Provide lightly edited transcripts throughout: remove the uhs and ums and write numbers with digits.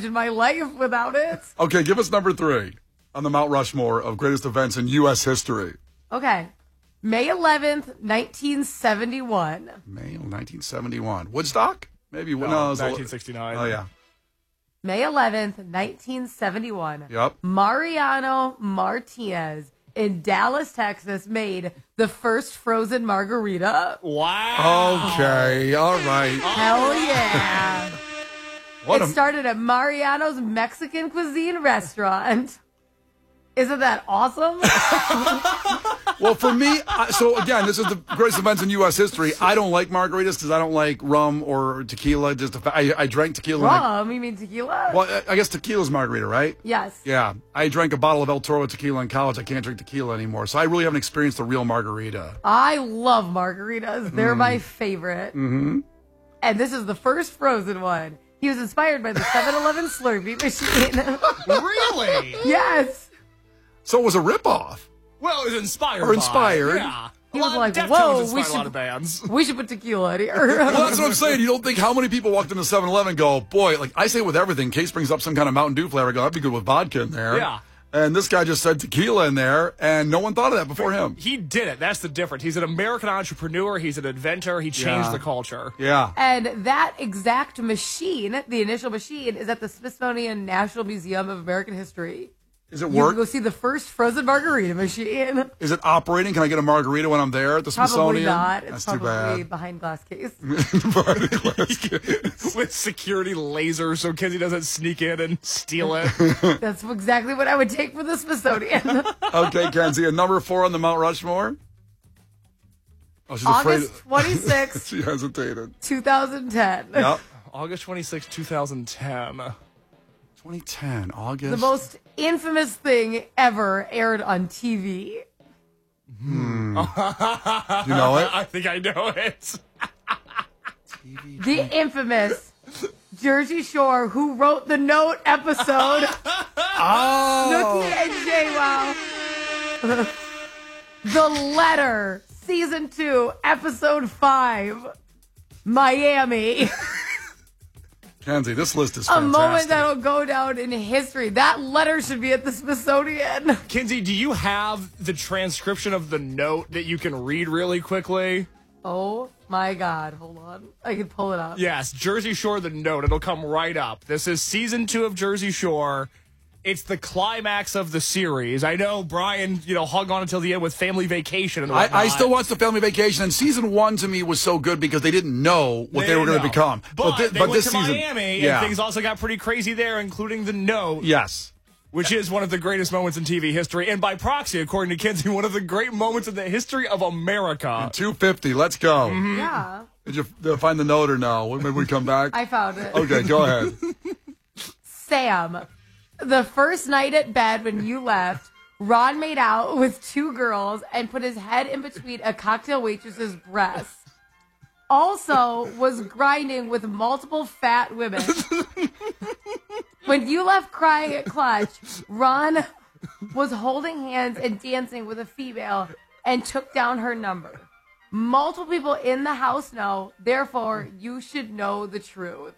imagine my life without it. Okay, give us number 3 on the Mount Rushmore of greatest events in U.S. history. Okay. May 11th, 1971. May of 1971. Woodstock? Maybe. No, it was 1969. Oh, yeah. May 11th, 1971. Yep. Mariano Martinez in Dallas, Texas, made the first frozen margarita. Wow. Okay, all right. Hell yeah. What It started at Mariano's Mexican cuisine restaurant. Isn't that awesome? Well, for me, so again, this is the greatest events in U.S. history. I don't like margaritas because I don't like rum or tequila. I drank tequila. Rum? You mean tequila? Well, I guess tequila's margarita, right? Yes. Yeah. I drank a bottle of El Toro tequila in college. I can't drink tequila anymore. So I really haven't experienced the real margarita. I love margaritas. They're my favorite. Mm-hmm. And this is the first frozen one. He was inspired by the 7-Eleven Slurpee machine. Really? Yes. So it was a ripoff. Well, it was inspired. Or inspired. Yeah. He was like, Deftones whoa, inspired a lot of bands. we should put tequila in here. Well, that's what I'm saying. You don't think how many people walked into 7-Eleven and go, boy, like I say with everything, Case brings up some kind of Mountain Dew flavor. I go, that'd be good with vodka in there. Yeah. And this guy just said tequila in there, and no one thought of that before him. He did it. That's the difference. He's an American entrepreneur. He's an inventor. He changed Yeah. the culture. Yeah. And that exact machine, the initial machine, is at the Smithsonian National Museum of American History. Is it You work? can go see the first frozen margarita machine. Is it operating? Can I get a margarita when I'm there at the Probably Smithsonian? not. It's That's too probably bad. behind glass case. With security lasers so Kenzie doesn't sneak in and steal it. That's exactly what I would take for the Smithsonian. Okay, Kenzie, and number 4 on the Mount Rushmore? Oh, she's August afraid. 26th, She hesitated. 2010. Yep. August 26, 2010. 2010, August. The most infamous thing ever aired on TV. Do you know it? I think I know it. The infamous Jersey Shore Who Wrote the Note episode. Oh. Nookie and JWoww. The Letter, Season 2, Episode 5, Miami. Kenzie, this list is A fantastic. moment that'll go down in history. That letter should be at the Smithsonian. Kenzie, do you have the transcription of the note that you can read really quickly? Oh my God. Hold on. I can pull it up. Yes, Jersey Shore, the note. It'll come right up. This is season 2 of Jersey Shore. It's the climax of the series. I know Brian, hung on until the end with Family Vacation and whatnot. I still watch the Family Vacation, and season 1 to me was so good because they didn't know what they were going to become. But they went this to season, Miami, yeah. and things also got pretty crazy there, including the note. Yes. Which is one of the greatest moments in TV history, and by proxy, according to Kenzie, one of the great moments in the history of America. 250, let's go. Mm-hmm. Yeah. Did you find the note or no? Maybe we come back? I found it. Okay, go ahead. Sam, the first night at bed when you left, Ron made out with 2 girls and put his head in between a cocktail waitress's breasts. Also was grinding with multiple fat women. When you left crying at Clutch, Ron was holding hands and dancing with a female and took down her number. Multiple people in the house know, therefore you should know the truth.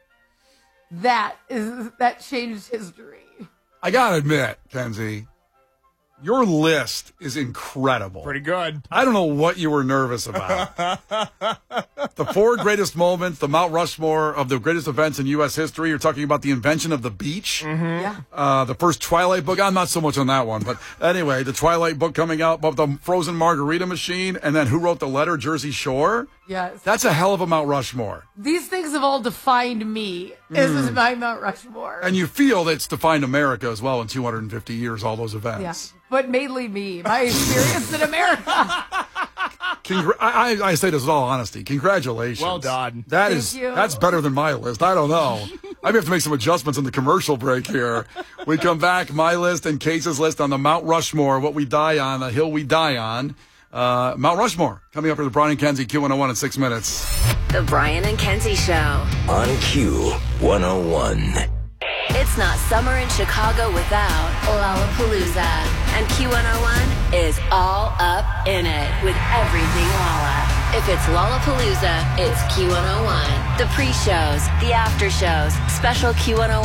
That changed history. I got to admit, Kenzie, your list is incredible. Pretty good. I don't know what you were nervous about. The 4 greatest moments, the Mount Rushmore of the greatest events in U.S. history. You're talking about the invention of the beach. Yeah. The first Twilight book. I'm not so much on that one. But anyway, the Twilight book coming out, but the frozen margarita machine, and then Who Wrote the Letter, Jersey Shore. Yes. That's a hell of a Mount Rushmore. These things have all defined me. This is my Mount Rushmore. And you feel that it's defined America as well in 250 years, all those events. Yeah. But mainly me, my experience in America. I say this with all honesty. Congratulations. Well done. Thank you. That's better than my list. I don't know. I may have to make some adjustments in the commercial break here. We come back, my list and Case's list on the Mount Rushmore, what we die on, the hill we die on. Mount Rushmore coming up for the Brian and Kenzie Q101 in 6 minutes. The Brian and Kenzie Show. On Q101. It's not summer in Chicago without Lollapalooza. And Q101 is all up in it with everything Lolla. If it's Lollapalooza, it's Q101. The pre-shows, the after shows, special Q101 lounge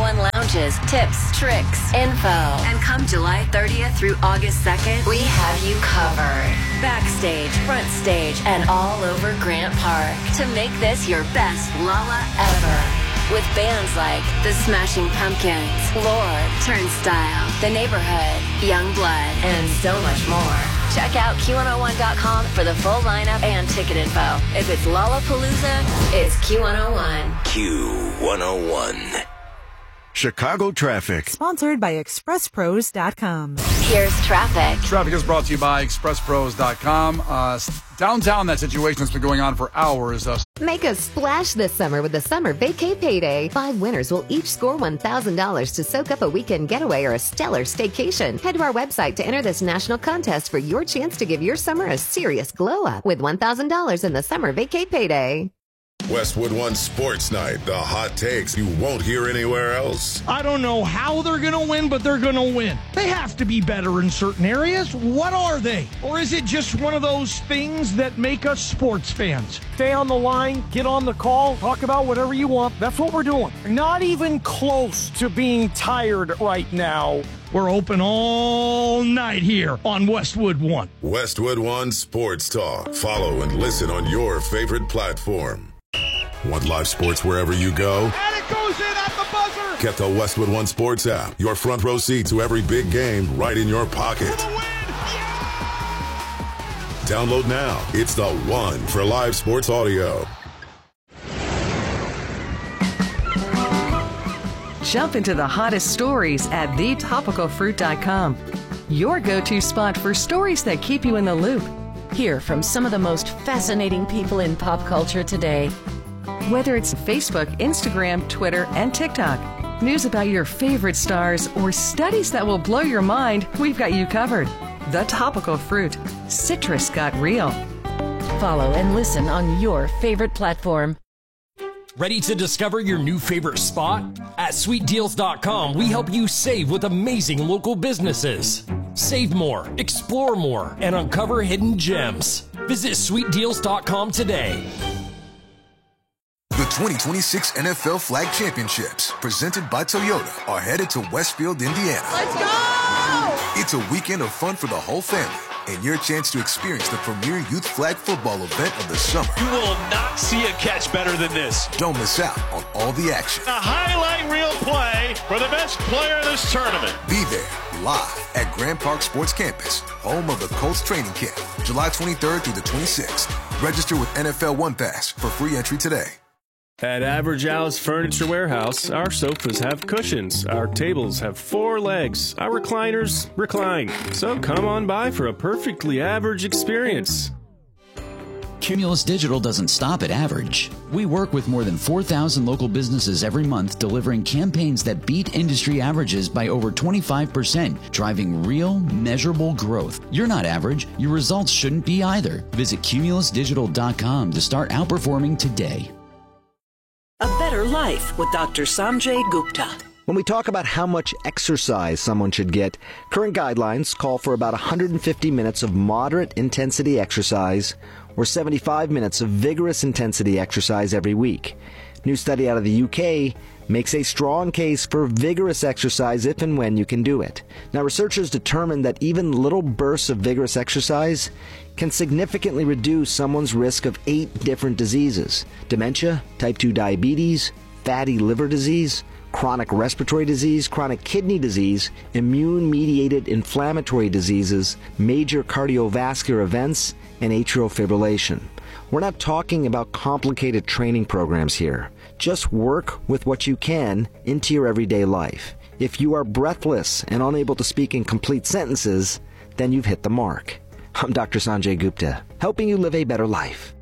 changes, tips, tricks, info. And come July 30th through August 2nd, we have you covered. Backstage, front stage, and all over Grant Park to make this your best Lolla ever. With bands like The Smashing Pumpkins, Lord, Turnstile, The Neighborhood, Youngblood, and so much more. Check out Q101.com for the full lineup and ticket info. If it's Lollapalooza, it's Q101. Q101. Chicago traffic. Sponsored by ExpressPros.com. Here's traffic. Traffic is brought to you by ExpressPros.com. Downtown, that situation has been going on for hours. Make a splash this summer with the Summer Vacay Payday. 5 winners will each score $1,000 to soak up a weekend getaway or a stellar staycation. Head to our website to enter this national contest for your chance to give your summer a serious glow up with $1,000 in the Summer Vacay Payday. Westwood One Sports Night. The hot takes you won't hear anywhere else. I don't know how they're going to win, but they're going to win. They have to be better in certain areas. What are they? Or is it just one of those things that make us sports fans? Stay on the line, get on the call, talk about whatever you want. That's what we're doing. Not even close to being tired right now. We're open all night here on Westwood One. Westwood One Sports Talk. Follow and listen on your favorite platform. Want live sports wherever you go? And it goes in at the buzzer! Get the Westwood One Sports app. Your front row seat to every big game right in your pocket. Yeah! Download now. It's the one for live sports audio. Jump into the hottest stories at thetopicalfruit.com. Your go-to spot for stories that keep you in the loop. Hear from some of the most fascinating people in pop culture today. Whether it's Facebook, Instagram, Twitter, and TikTok, news about your favorite stars, or studies that will blow your mind, we've got you covered. The Topical Fruit. Citrus got real. Follow and listen on your favorite platform. Ready to discover your new favorite spot? At SweetDeals.com, we help you save with amazing local businesses. Save more, explore more, and uncover hidden gems. Visit SweetDeals.com today. The 2026 NFL Flag Championships, presented by Toyota, are headed to Westfield, Indiana. Let's go! It's a weekend of fun for the whole family and your chance to experience the premier youth flag football event of the summer. You will not see a catch better than this. Don't miss out on all the action. A highlight reel play for the best player in this tournament. Be there live at Grand Park Sports Campus, home of the Colts training camp, July 23rd through the 26th. Register with NFL One Pass for free entry today. At Average Al's Furniture Warehouse, our sofas have cushions, our tables have 4 legs, our recliners recline. So come on by for a perfectly average experience. Cumulus Digital doesn't stop at average. We work with more than 4,000 local businesses every month, delivering campaigns that beat industry averages by over 25%, driving real, measurable growth. You're not average. Your results shouldn't be either. Visit CumulusDigital.com to start outperforming today. A Better Life with Dr. Sanjay Gupta. When we talk about how much exercise someone should get, current guidelines call for about 150 minutes of moderate intensity exercise or 75 minutes of vigorous intensity exercise every week. New study out of the UK makes a strong case for vigorous exercise if and when you can do it. Now, researchers determined that even little bursts of vigorous exercise can significantly reduce someone's risk of 8 different diseases: dementia, type 2 diabetes, fatty liver disease, chronic respiratory disease, chronic kidney disease, immune-mediated inflammatory diseases, major cardiovascular events, and atrial fibrillation. We're not talking about complicated training programs here. Just work with what you can into your everyday life. If you are breathless and unable to speak in complete sentences, then you've hit the mark. I'm Dr. Sanjay Gupta, helping you live a better life.